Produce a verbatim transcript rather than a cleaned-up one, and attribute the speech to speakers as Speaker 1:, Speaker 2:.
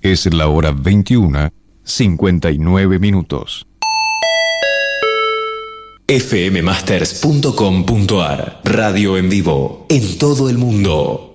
Speaker 1: Es la hora veintiuna, cincuenta y nueve minutos.
Speaker 2: f m masters punto com punto a r Radio en vivo en todo el mundo.